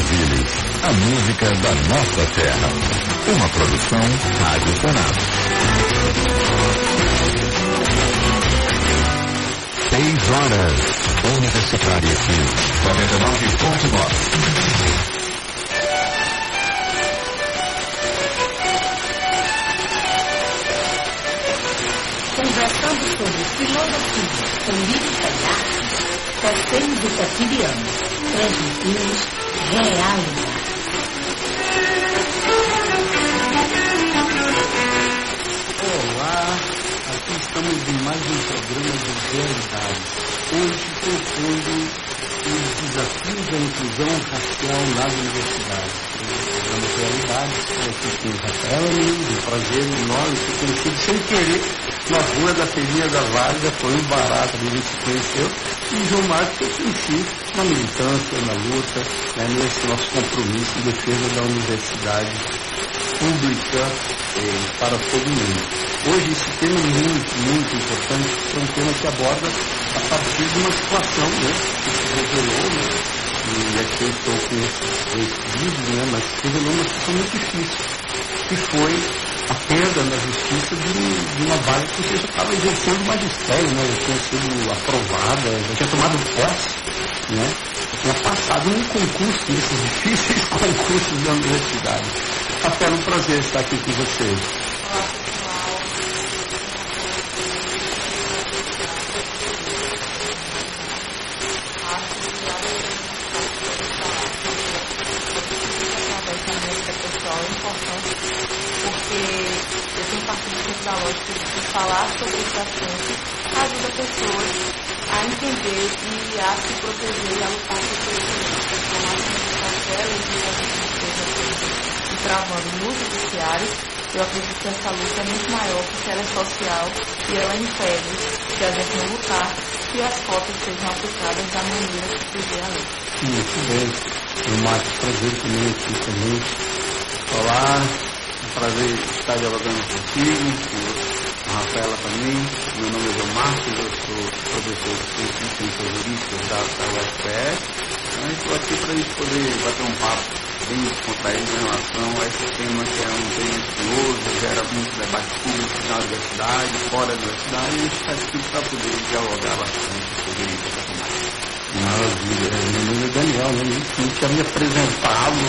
Joinville, a música da nossa terra. Uma produção Rádio Senado. 6 horas. Universitária FM 99.9. Conversando sobre filosofia, política e arte, tecemos o cotidiano, transmitimos realidade. Olá, aqui estamos em mais um programa de realidade. Hoje propondo os desafios da inclusão racial nas universidades. O programa de realidade, estou aqui com o Rafael, um prazer enorme ter conhecido sem querer na rua da Feirinha da Várzea, foi um barato, a gente se conheceu, e o João Marcos eu conheci na militância, na luta, nesse nosso compromisso em defesa da universidade pública para todo mundo. Hoje esse tema é muito importante, é um tema que aborda a partir de uma situação que se revelou, e aqui eu estou com esse vídeo, mas se revelou uma situação muito difícil, que foi a perda na justiça de uma vaga que você já estava exercendo magistério, já tinha sido aprovada, já tinha tomado posse, já tinha passado num concurso, nesses difíceis concursos da universidade. Rafael, um prazer estar aqui com vocês. Olá, pessoal. Acho que através da música pessoal é importante porque eu tenho partido da lógica de falar sobre esse assunto ajuda pessoas a entender e a se proteger e a lutar por seus direitos. E travando no judiciário, eu acredito que essa luta é muito maior porque ela é social e ela impede que a gente não lutar que as cotas sejam aplicadas da maneira que prevê a lei. Muito bem. O Marcos, prazer também aqui conosco. Olá, um prazer estar dialogando contigo, com a Rafaela também. Meu nome é João Marcos, eu sou professor de Ciências Jurídicas da UFPS. Estou aqui para a gente poder bater um papo bem descontraído em relação a esse tema que é um tema espinhoso, gera muito debate público na universidade, fora da universidade, e a gente está aqui para poder dialogar bastante sobre isso. Maravilha. Meu nome é Daniel, não tinha me apresentado,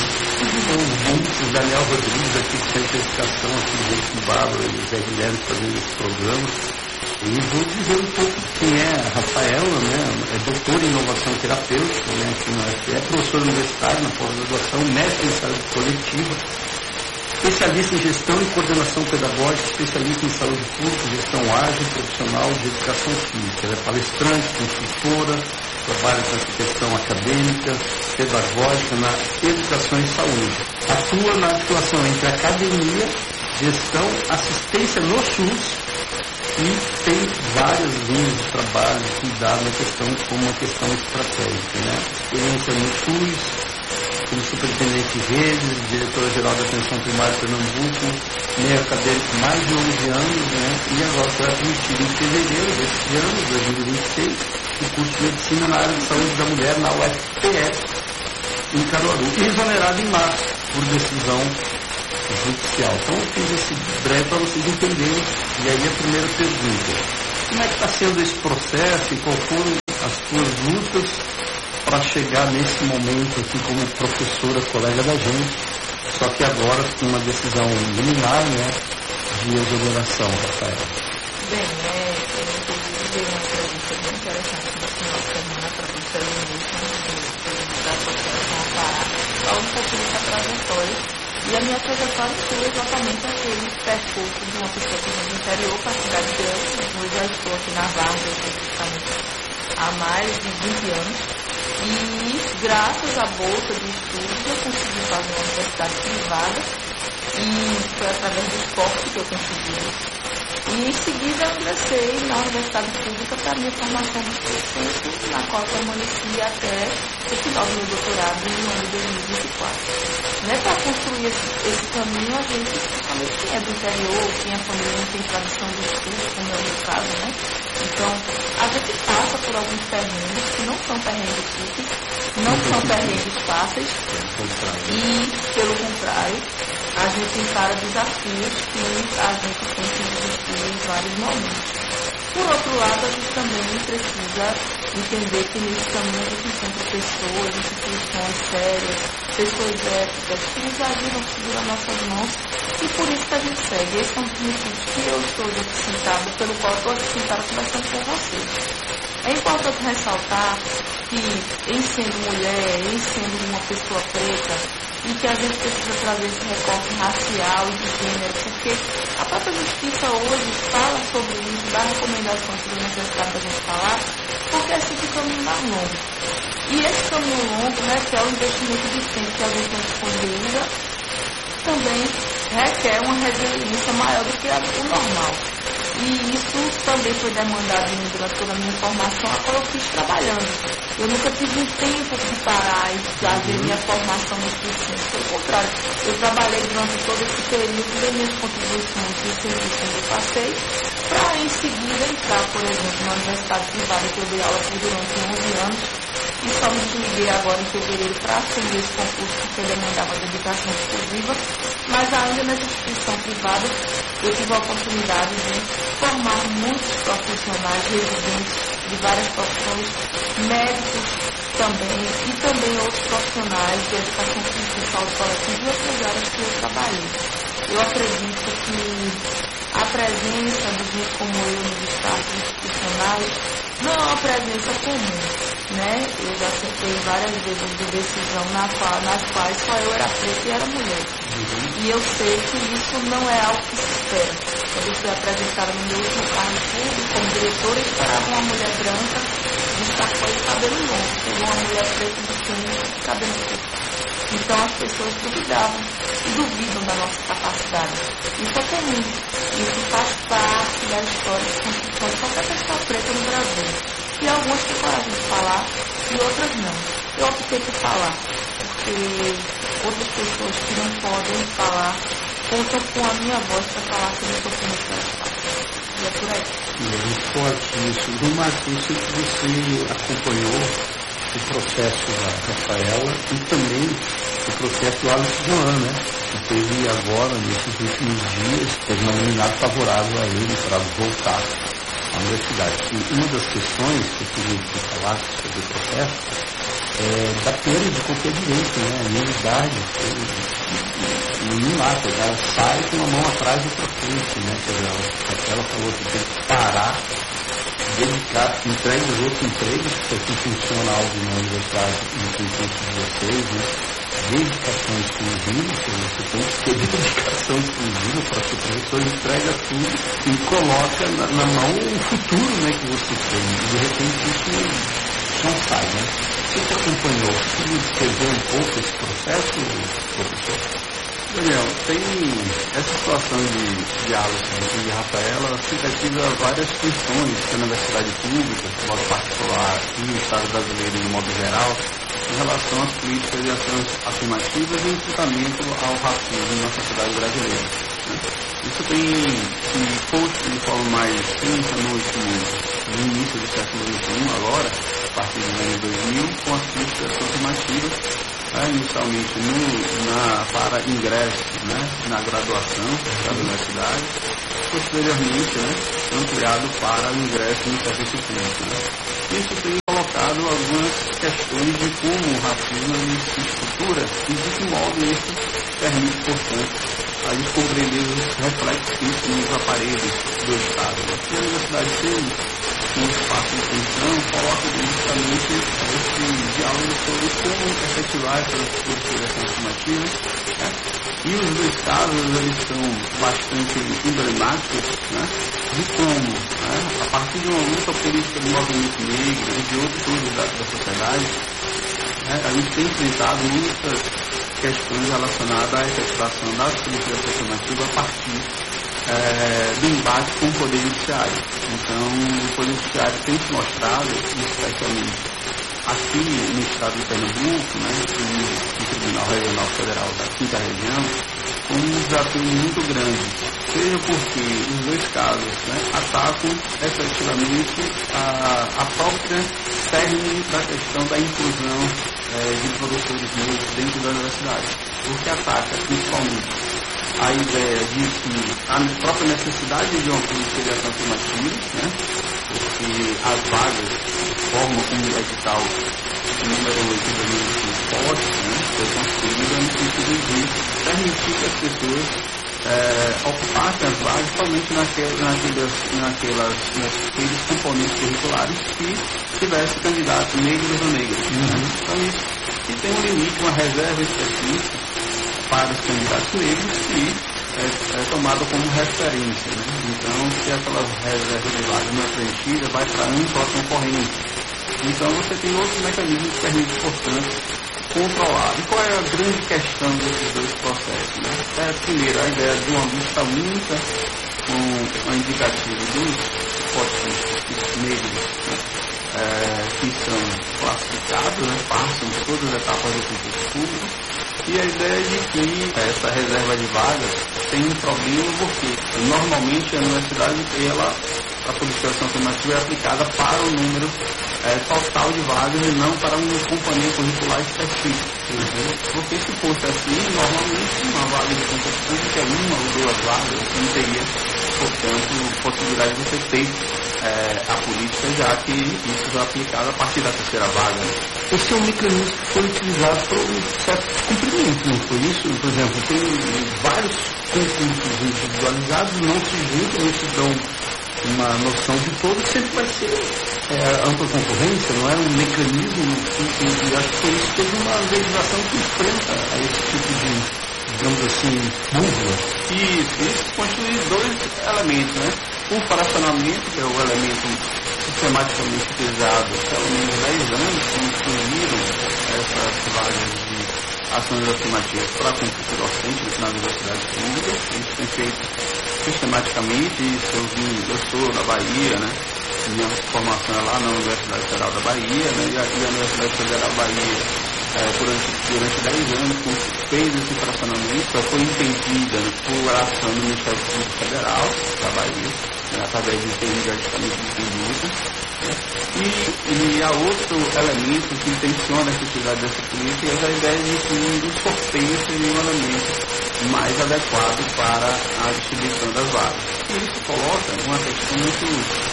o Daniel Rodrigues aqui com certificação, aqui do Bárbara e Zé Guilherme fazendo esse programa. E vou dizer um pouco quem é a Rafaela, é doutora em inovação terapêutica, aqui na UFPE, é professora universitária na pós-graduação, mestre em saúde coletiva, especialista em gestão e coordenação pedagógica, especialista em saúde pública, gestão ágil, profissional de educação física. Ela é palestrante, consultora, trabalha com essa questão acadêmica, pedagógica na educação e saúde. Atua na articulação entre academia, gestão, assistência no SUS, e tem várias linhas de trabalho que dá na questão como uma questão estratégica. Experiência no SUS, como superintendente de redes, diretora-geral da Atenção Primária de Pernambuco, meio acadêmico mais de 11 anos, e agora foi admitido em fevereiro deste ano, 2026, o curso de Medicina na área de Saúde da Mulher na UFPS, em Caruaru, e exonerado em março, por decisão judicial. Então eu fiz esse breve para vocês entenderem. E aí a primeira pergunta: como é que está sendo esse processo e qual foram as suas lutas para chegar nesse momento aqui como professora, colega da gente, só que agora com uma decisão liminar, de exoneração, Rafael? Bem, eu tive uma entrevista bem interessante no final de semana para a professora da Associação Pará, falar um pouquinho dessa trajetória. E a minha trajetória foi exatamente aquele percurso de uma pessoa que vem do interior para a cidade dela. Eu já estou aqui na Várzea, especificamente, há mais de 20 anos. E graças à bolsa de estudos eu consegui fazer uma universidade privada. E foi através do esporte que eu consegui. E em seguida eu ingressei na universidade pública para a minha formação de docente, na qual eu permaneci até o final do meu doutorado no ano de 2024. Para construir esse caminho, a gente, principalmente quem é do interior, quem é família não tem tradição de estudo, como é o meu caso, Então, a gente passa por alguns perrengues que não são perrengues típicos, não são perrengues fáceis e, pelo contrário, a gente encara desafios que a gente tem que resistir em vários momentos. Por outro lado, a gente também precisa entender que nesse caminho a gente encontra pessoas, instituições sérias, pessoas éticas que nos ajudam a segurar nossas mãos e por isso que a gente segue. Esse é um dos motivos que eu estou aqui sentado, pelo qual eu estou aqui sentado conversando com vocês. É importante ressaltar que, em sendo mulher, em sendo uma pessoa preta, e que a gente precisa trazer esse recorte racial e de gênero, porque a própria justiça hoje fala sobre isso, dá recomendações que é necessário da gente falar, porque é sempre um caminho mais longo. E esse caminho longo requer o investimento de tempo que a gente tem disponibiliza, também requer uma resiliência maior do que o normal. E isso também foi demandado em mim durante toda a minha formação, a qual eu fiz trabalhando. Eu nunca tive um tempo de parar e fazer minha formação no curso. Pelo contrário, eu trabalhei durante todo esse período, dei minhas contribuições no serviço onde eu passei, para em seguida entrar, por exemplo, na universidade privada, que eu dei aula durante 11 anos, e só me desliguei agora em fevereiro para assumir esse concurso porque demandava dedicação exclusiva, mas ainda nessa instituição privada eu tive a oportunidade de formar muitos profissionais residentes de várias profissões, médicos também, e também outros profissionais de educação física e saúde coletiva e outras áreas que eu trabalhei. Eu acredito que a presença de gente como eu nos espaços institucionais não é uma presença comum, né? Eu já citei várias vezes de decisão nas quais só eu era preta e era mulher. E eu sei que isso não é algo que se espera. Quando eu fui apresentada no meu último cargo público como diretora, eu esperava uma mulher branca destacou de cabelo longo, chegou uma mulher preta de cabelo curto. Então as pessoas duvidavam e duvidam da nossa capacidade. Isso é comum. Isso faz parte da história de construção de qualquer pessoa preta no Brasil. E algumas têm coragem de falar e outras não. Eu optei por falar, porque outras pessoas que não podem falar contam com a minha voz para falar sobre o sofrimento que elas passam. E é por aí. E é muito forte isso. No Marcos, eu sei que você acompanhou o processo da Rafaela e também o processo do Alex Joan, né? Que teve agora, nesses últimos dias, teve um nominado favorável a ele para voltar à universidade. E uma das questões que eu queria que você falasse sobre o processo é da perda de qualquer direito, né? A imunidade. Nenhum lá, ela sai com uma mão atrás e outra frente, né? Ela falou que tem que parar, dedicar, entregue os outros empregos, porque assim funciona algo na universidade no concurso de vocês, né? Dedicação exclusiva, você tem que ter dedicação exclusiva para ser professor, entrega tudo e coloca na mão o futuro, né, que você tem. E de repente isso não sai, né? Você que acompanhou, você descrever um pouco esse processo, professor? Daniel, tem essa situação de Alisson e de Rafaela suscetível a várias questões que a universidade pública, de modo particular, e o Estado brasileiro de modo geral, em relação às políticas e ações afirmativas e enfrentamento ao racismo na sociedade brasileira. Isso tem se posto de forma mais extensa no início do século XXI, agora, a partir do ano 2000, com as políticas de ações afirmativas, inicialmente para ingresso, né, na graduação da universidade, posteriormente, né, ampliado para o ingresso no serviço público. Né. Isso tem colocado algumas questões de como o racismo se estrutura e de que modo isso permite, portanto, a gente compreender os reflexos nos aparelhos do Estado. E a universidade tem um espaço de tensão, coloca justamente esse diálogo sobre como efetivar essas políticas afirmativas. Né? E os dois casos, eles são bastante emblemáticos, né? De como, né? A partir de uma luta política do movimento negro e de outros grupos da sociedade, né? A gente tem enfrentado muitas questões relacionadas à efetivação das políticas afirmativas a partir do embate com o Poder Judiciário. Então, o Poder Judiciário tem se mostrado, especialmente aqui no estado de Pernambuco, né, no Tribunal Regional Federal da 5ª Região, um desafio muito grande, seja porque os dois casos, né, atacam efetivamente a própria cerne da questão da inclusão de professores negros dentro da universidade, porque ataca principalmente a ideia de que a própria necessidade de uma política de ação afirmativa, né? Porque as vagas formam como edital número 8 de 2005 pode, né? Foi construída no sentido de permitir que as pessoas ocupassem as vagas somente naqueles componentes curriculares que tivessem candidatos negros ou negras. Né? Então isso que tem um limite, uma reserva específica para os candidatos negros que é tomada como referência. Né? Então, se aquela reserva de vaga não é preenchida, vai para um só concorrente. Então, você tem outros mecanismos que permitem, portanto, controlar. E qual é a grande questão desses dois processos? Né? Primeiro, a ideia de uma lista única com a indicativa dos cotistas negros, né? Que são classificados, né? Passam por todas as etapas do concurso público. E a ideia de que essa reserva de vagas tem um problema porque normalmente a universidade, a política de ação afirmativa é aplicada para o número total de vagas e não para um componente curricular específico. Porque se fosse assim, normalmente uma vaga de concurso público é uma ou duas vagas, você não teria, portanto, possibilidade de você ter a política, já que isso é aplicado a partir da terceira vaga. Esse é um mecanismo que foi utilizado para um certo cumprimento, não foi isso? Por exemplo, tem vários concursos individualizados, não se juntam, não se dão uma noção de todo, sempre vai ser ampla concorrência, não é um mecanismo, e acho que por isso teve uma legislação que enfrenta a esse tipo de, digamos assim, bússola. Isso constitui dois elementos, né? O fracionamento, que é o elemento sistematicamente utilizado pelo menos 10 anos, que incluíram essas vagas de ações afirmativas para concurso docente na universidade pública. Isso tem feito sistematicamente, eu sou da Bahia, né? Minha formação é lá na Universidade Federal da Bahia, né? E aqui a Universidade Federal da Bahia, durante 10 anos, fez esse fracionamento, só foi impedida por ação do Ministério Público Federal da Bahia, através de periodicamente de tributo. E há outro elemento que intenciona a efetividade dessa política, é a ideia de que o sorteio seria um elemento mais adequado para a distribuição das vagas. E isso coloca uma questão muito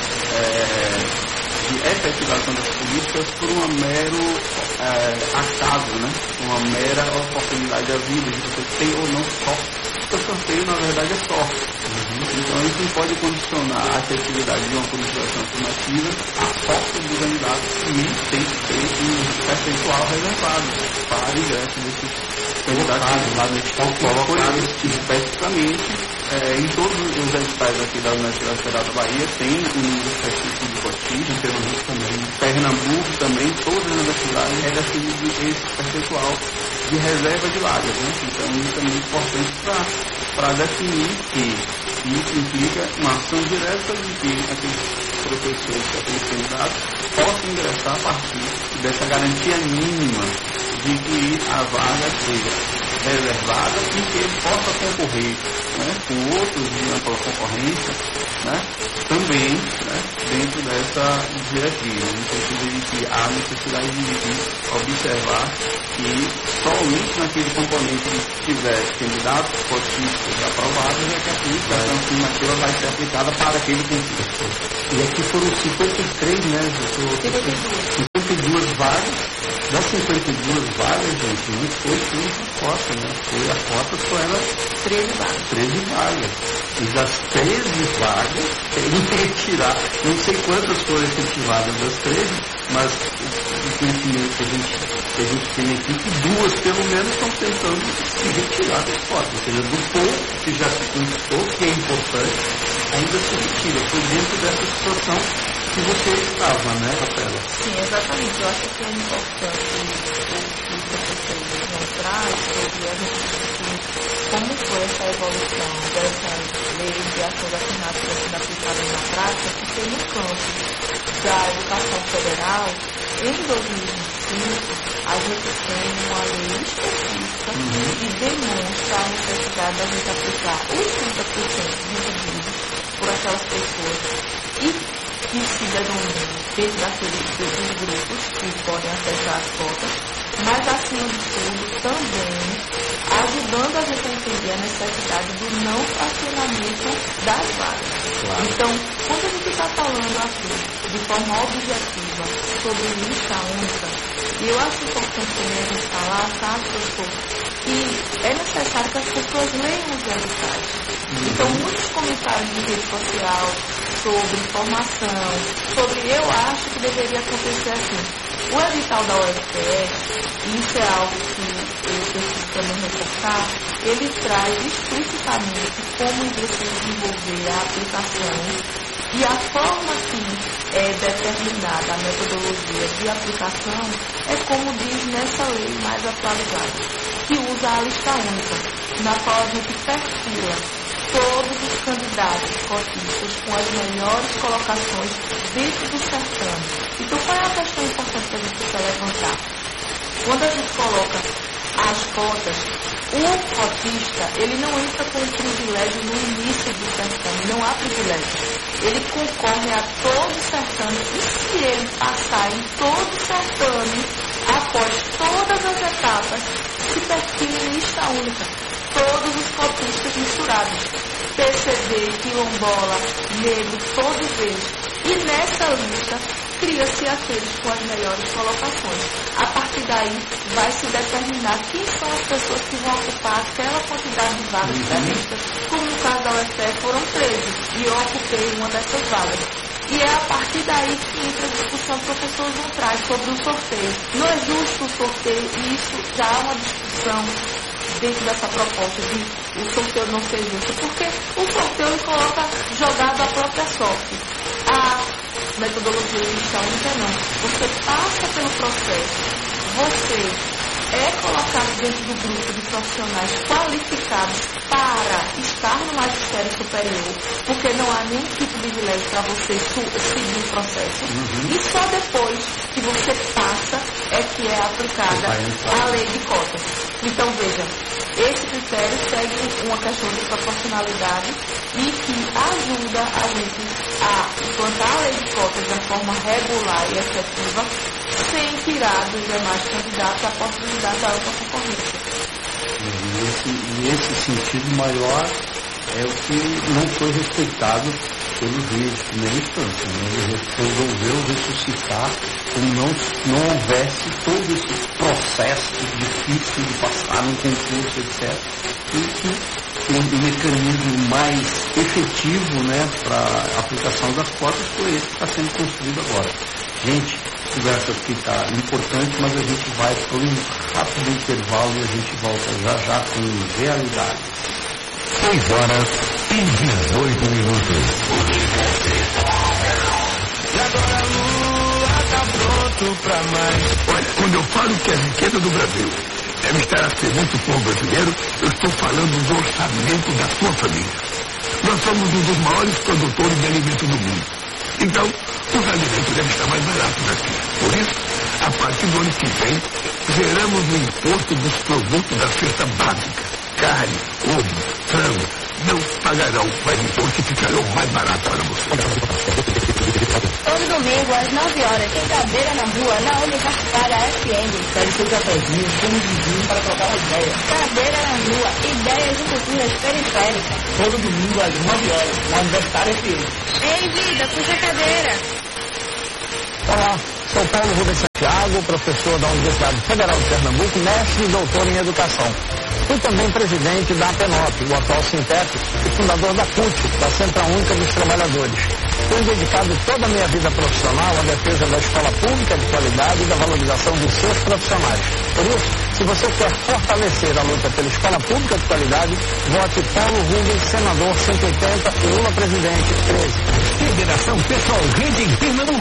de efetivação das políticas por um mero acaso, né? Uma mera oportunidade da vida, de você ter ou não sorte. O sorteio, na verdade, é sorte. Então, isso não pode condicionar a efetividade de uma política de ação afirmativa à sorte do candidato, e tem que ter um percentual reservado para o ingresso desses candidatos lá no estado colocado especificamente. Em todos os editais aqui da Universidade Federal da Bahia tem um número específico de cotistas, em Pernambuco também. Pernambuco também, todas as universidades é definido esse percentual de reserva de vagas, né? Então isso é muito importante para definir que isso implica uma ação direta de que aqueles professores, aqueles candidatos possam ingressar a partir dessa garantia mínima de que a vaga seja reservada e que ele possa concorrer, né, com outros de ampla concorrência, né, também, né, dentro dessa diretriz, no sentido de que há necessidade de observar que somente naquele componente que tiver candidatos cotistas aprovados é que a política afirmativa vai ser aplicada para aquele concurso. E aqui foram 53, né, 52 vagas. Das 52 vagas, gente, não foi tudo a cota, né? A cota só era 13 vagas. E das 13 vagas, tem que retirar, não sei quantas foram efetivadas das 13, mas o conhecimento que a gente tem aqui, que duas pelo menos estão tentando se retirar das cotas. Ou seja, do pouco que já se conquistou, que é importante, ainda se retira. Foi dentro dessa situação que você estava, né, Rafaela? Sim, exatamente. Eu acho que é importante o professor mostrar sobre a gente como foi essa evolução dessas leis de ações afirmativas sendo aplicadas na prática, porque no campo da educação federal, em 2025, a gente tem uma lei específica que demonstra a necessidade da gente aplicar os 30% reduzidos por aquelas pessoas que se denomina dentro daqueles grupos que podem acessar as cotas, mas acima de tudo também ajudando a gente a entender a necessidade do não fracionamento das vagas. Claro. Então, quando a gente está falando aqui de forma objetiva sobre lista única, eu acho importante também a gente falar, sabe, professor, que é necessário que as pessoas leiam os editais. Então, muitos comentários de rede social sobre formação, sobre eu acho que deveria acontecer assim. O edital da UFPE, isso é algo que eu preciso também reportar, ele traz explicitamente como você desenvolver a aplicação e a forma que é determinada a metodologia de aplicação é como diz nessa lei mais atualizada, que usa a lista única, na qual a gente perfila todos os candidatos cotistas com as melhores colocações dentro do certame. Então, qual é a questão importante que a gente precisa levantar? Quando a gente coloca as cotas, o cotista, ele não entra com privilégio no início do certame, não há privilégio. Ele concorre a todo o certame e se ele passar em todo o certame, após todas as etapas, se perfila em lista única. Todos os cotistas misturados, PCD, quilombola, negro, todos eles. E nessa lista, cria-se aqueles com as melhores colocações. A partir daí, vai se determinar quem são as pessoas que vão ocupar aquela quantidade de vagas previstas. Como no caso da UFPE foram 13, e eu ocupei uma dessas vagas. E é a partir daí que entra a discussão que o professor João traz sobre o sorteio. Não é justo o sorteio, e isso já há uma discussão dentro dessa proposta de o sorteio não ser justo, porque o sorteio coloca jogado a própria sorte. A metodologia de lista única não. Você passa pelo processo, você é colocado dentro do grupo de profissionais qualificados para estar no magistério superior, porque não há nenhum tipo de privilégio para você seguir o processo. E só depois que você passa é que é aplicada a lei de cotas. Então, veja, esse critério segue uma questão de proporcionalidade e que ajuda a gente a implantar a lei de cotas de forma regular e efetiva, sem tirar dos demais candidatos a possibilidade da alta concorrência. E esse sentido maior é o que não foi respeitado pelo juiz de primeira instância. Ele resolveu ressuscitar como não houvesse todo esse processo difícil de passar num concurso, etc. E que o mecanismo mais efetivo, né, para a aplicação das cotas foi esse que está sendo construído agora. Gente, a conversa aqui está importante, mas a gente vai para um rápido intervalo e a gente volta já com realidade. 6 horas e 18 minutos. E agora a lua tá pronto pra mais. Olha, quando eu falo que a riqueza do Brasil deve estar a serviço do povo brasileiro, eu estou falando do orçamento da sua família. Nós somos um dos maiores produtores de alimentos do mundo. Então, os alimentos devem estar mais baratos aqui. Por isso, a partir do ano que vem, geramos o imposto dos produtos da cesta básica. Carne, ovo, frango, não pagarão mais imposto e ficarão mais baratos para vocês. Todo domingo, às 9 horas, tem Cadeira na Rua, na Universitária FM. Pede seu cafezinho, como vizinho para trocar uma ideia. Cadeira na Rua, ideias e culturas periféricas. Todo domingo, às 9 horas, na Universitária FM. Ei, vida, puxa a cadeira. Olá, sou Paulo Rubens Santiago, professor da Universidade Federal de Pernambuco, mestre e doutor em educação. Fui também presidente da APENOP, o atual Sintep, e fundador da CUT, da Central Única dos Trabalhadores. Tenho dedicado toda a minha vida profissional à defesa da escola pública de qualidade e da valorização dos seus profissionais. Por isso, se você quer fortalecer a luta pela escola pública de qualidade, vote Paulo Rubens, senador 180 e Lula presidente 13. Federação Pessoal Rede em Pernambuco.